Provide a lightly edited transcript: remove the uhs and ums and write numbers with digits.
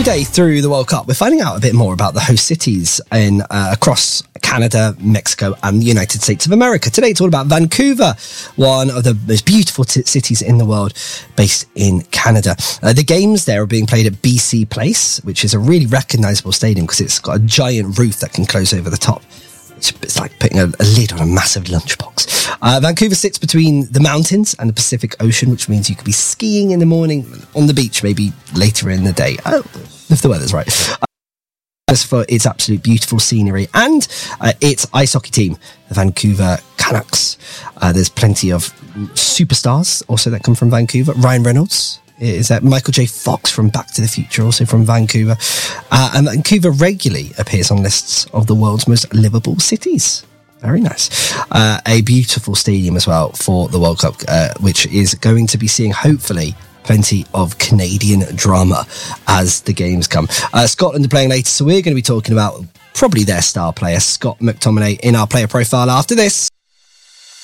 day through the World Cup, we're finding out a bit more about the host cities in across Canada, Mexico, and the United States of America. Today, it's all about Vancouver, one of the most beautiful cities in the world, based in Canada. The games there are being played at BC Place, which is a really recognisable stadium because it's got a giant roof that can close over the top. It's like putting a lid on a massive lunchbox. Vancouver sits between the mountains and the Pacific Ocean, which means you could be skiing in the morning on the beach, maybe later in the day, if the weather's right. As for its absolute beautiful scenery and its ice hockey team, the Vancouver Canucks. There's plenty of superstars also that come from Vancouver. Ryan Reynolds. Is that Michael J. Fox from Back to the Future, also from Vancouver. And Vancouver regularly appears on lists of the world's most livable cities. Very nice. A beautiful stadium as well for the World Cup, which is going to be seeing, hopefully, plenty of Canadian drama as the games come. Scotland are playing later, so we're going to be talking about probably their star player, Scott McTominay, in our player profile after this.